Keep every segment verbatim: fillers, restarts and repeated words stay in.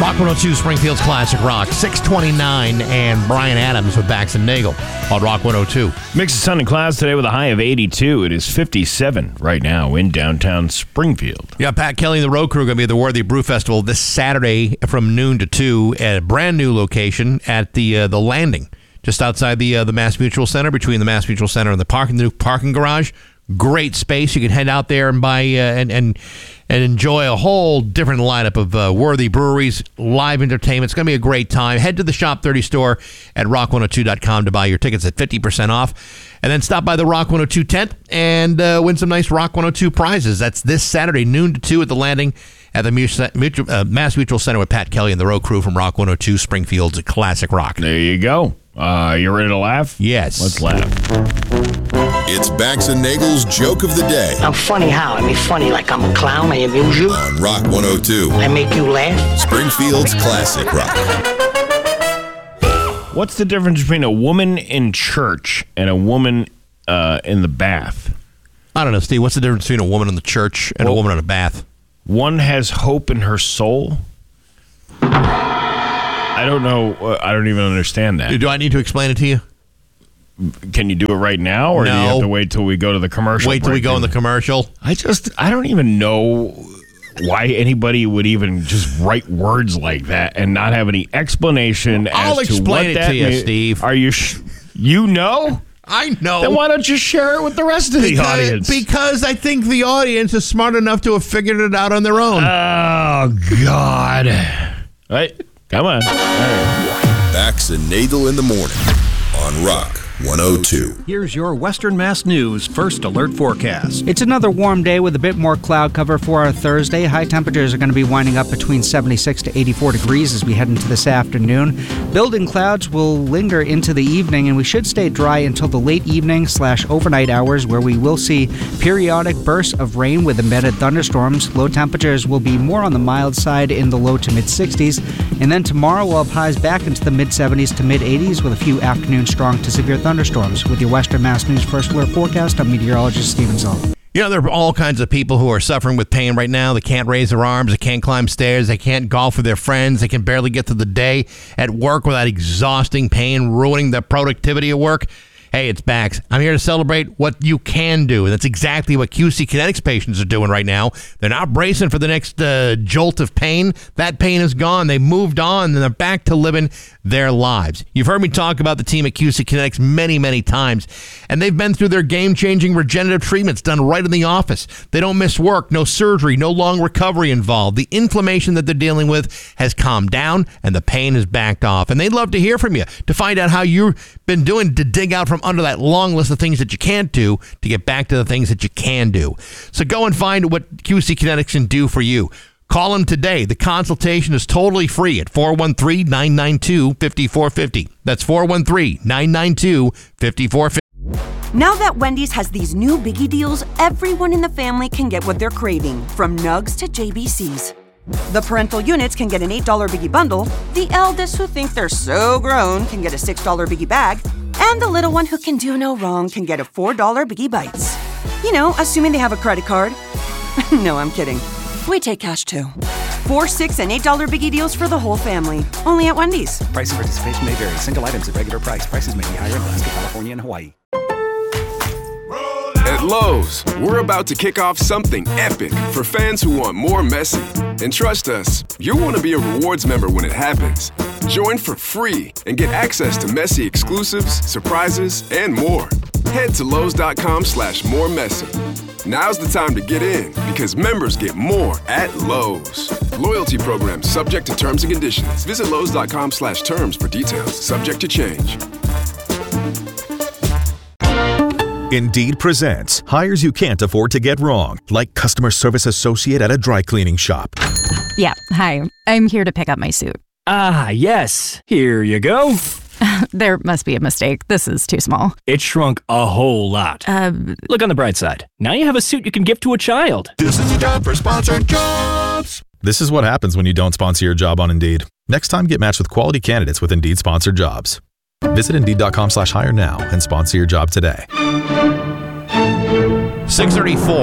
Rock one oh two, Springfield's Classic Rock. six twenty-nine, and Brian Adams with Bax and Nagel on Rock one oh two. Mix of sun and clouds today with a high of eighty-two. It is fifty-seven right now in downtown Springfield. Yeah, Pat Kelly and the Road Crew are going to be at the Worthy Brew Festival this Saturday from noon to two at a brand new location at the uh, the Landing, just outside the uh, the Mass Mutual Center, between the Mass Mutual Center and the parking the new parking garage. Great space. You can head out there and buy uh, and and and enjoy a whole different lineup of uh, worthy breweries, live entertainment. It's going to be a great time. Head to the Shop thirty store at rock one oh two dot com to buy your tickets at fifty percent off. And then stop by the Rock one oh two tent and uh, win some nice Rock one oh two prizes. That's this Saturday, noon to two at the Landing at the Mutual, uh, Mass Mutual Center with Pat Kelly and the Road Crew from Rock one oh two, Springfield's Classic Rock. There you go. Uh, you ready to laugh? Yes. Let's laugh. It's Bax and Nagel's Joke of the Day. I'm funny how? I mean funny like I'm a clown, I amuse you? On Rock one oh two. I make you laugh? Springfield's Classic Rock. What's the difference between a woman in church and a woman uh, in the bath? I don't know, Steve. What's the difference between a woman in the church and well, a woman in a bath? One has hope in her soul. I don't know. Uh, I don't even understand that. Do I need to explain it to you? Can you do it right now, or no. do you have to wait till we go to the commercial? Wait till we go in the commercial. I just, I don't even know why anybody would even just write words like that and not have any explanation I'll as to explain what it that to you, means. Steve. Are you, sh- you know? I know. Then why don't you share it with the rest of the because, audience? Because I think the audience is smart enough to have figured it out on their own. Oh, God. All right, come on. All right. Bax and Nagel in the morning on Rock one oh two. Here's your Western Mass News First Alert Forecast. It's another warm day with a bit more cloud cover for our Thursday. High temperatures are going to be winding up between seventy-six to eighty-four degrees as we head into this afternoon. Building clouds will linger into the evening, and we should stay dry until the late evening slash overnight hours, where we will see periodic bursts of rain with embedded thunderstorms. Low temperatures will be more on the mild side in the low to mid-sixties. And then tomorrow we'll have highs back into the mid-seventies to mid-eighties with a few afternoon strong to severe thunderstorms. Thunderstorms. With your Western Mass News First Alert Forecast, I'm meteorologist Steven Zoll. You know, there are all kinds of people who are suffering with pain right now. They can't raise their arms. They can't climb stairs. They can't golf with their friends. They can barely get through the day at work without exhausting pain, ruining their productivity at work. Hey, it's Bax. I'm here to celebrate what you can do. And that's exactly what Q C Kinetics patients are doing right now. They're not bracing for the next uh, jolt of pain. That pain is gone. They moved on, and they're back to living their lives. You've heard me talk about the team at Q C Kinetics many, many times, and they've been through their game-changing regenerative treatments done right in the office. They don't miss work, no surgery, no long recovery involved. The inflammation that they're dealing with has calmed down, and the pain has backed off. And they'd love to hear from you to find out how you've been doing to dig out from under that long list of things that you can't do to get back to the things that you can do. So go and find what Q C Kinetics can do for you. Call them today. The consultation is totally free at four one three, nine nine two, five four five zero. That's four one three, nine nine two, five four five zero. Now that Wendy's has these new biggie deals, everyone in the family can get what they're craving, from nugs to J B Cs. The parental units can get an eight dollar biggie bundle, the eldest who think they're so grown can get a six dollar biggie bag, and the little one who can do no wrong can get a four dollar biggie bites. You know, assuming they have a credit card. No, I'm kidding. We take cash too. Four, six, and eight dollar biggie deals for the whole family. Only at Wendy's. Price and participation may vary. Single items at regular price. Prices may be higher in Alaska, California, and Hawaii. At Lowe's, we're about to kick off something epic for fans who want more messy. And trust us, you'll want to be a rewards member when it happens. Join for free and get access to messy exclusives, surprises, and more. Head to Lowe's.com slash more messy. Now's the time to get in because members get more at Lowe's. Loyalty program subject to terms and conditions. Visit Lowe's.com slash terms for details. Subject to change. Indeed presents hires you can't afford to get wrong, like customer service associate at a dry cleaning shop. Yeah, hi. I'm here to pick up my suit. Ah, yes. Here you go. There must be a mistake. This is too small. It shrunk a whole lot. Uh, Look on the bright side. Now you have a suit you can give to a child. This is the time for sponsored jobs. This is what happens when you don't sponsor your job on Indeed. Next time, get matched with quality candidates with Indeed sponsored jobs. Visit Indeed.com slash hire now and sponsor your job today. six thirty-four.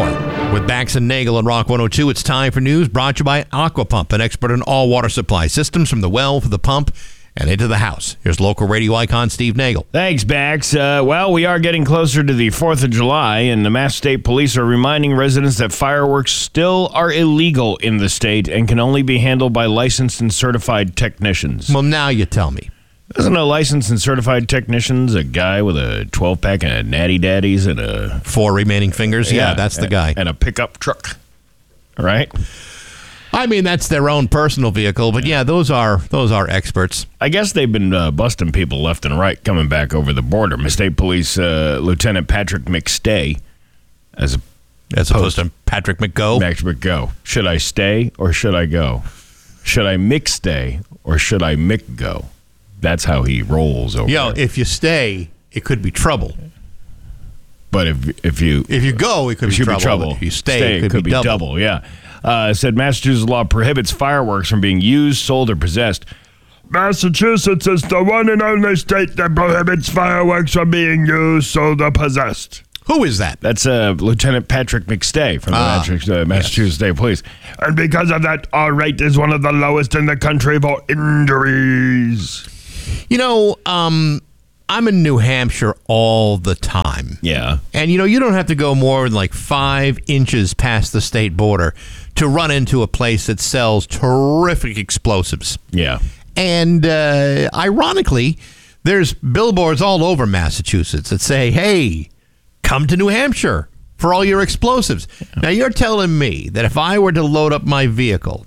With Bax and Nagel on Rock one oh two, it's time for news brought to you by Aquapump, an expert in all water supply systems from the well to the pump and into the house. Here's local radio icon Steve Nagel. Thanks, Bax. Uh, well, we are getting closer to the fourth of July, and the Mass State Police are reminding residents that fireworks still are illegal in the state and can only be handled by licensed and certified technicians. Well, now you tell me. Isn't a licensed and certified technicians a guy with a twelve-pack of Natty Daddies and a... Four remaining fingers? Yeah, yeah that's the guy. And a pickup truck, right? I mean, that's their own personal vehicle, but yeah, those are those are experts. I guess they've been uh, busting people left and right coming back over the border. State Police uh, Lieutenant Patrick McStay, as, a as opposed to Patrick McGo. Patrick McGo. Should I stay or should I go? Should I McStay or should I McGo? That's how he rolls over. Yo, if you stay, it could be trouble. But if if you if you go, it could, be, should trouble. be trouble. If you stay, stay it could, it could be, be double. double. Yeah. Uh, said Massachusetts law prohibits fireworks from being used, sold, or possessed. Massachusetts is the one and only state that prohibits fireworks from being used, sold, or possessed. Who is that? That's uh, Lieutenant Patrick McStay from the Ah, Massachusetts, uh, Massachusetts yes. State Police. And because of that, our rate is one of the lowest in the country for injuries. You know, um, I'm in New Hampshire all the time. Yeah. And, you know, you don't have to go more than like five inches past the state border to run into a place that sells terrific explosives. Yeah. And uh, ironically, there's billboards all over Massachusetts that say, hey, come to New Hampshire for all your explosives. Yeah. Now, you're telling me that if I were to load up my vehicle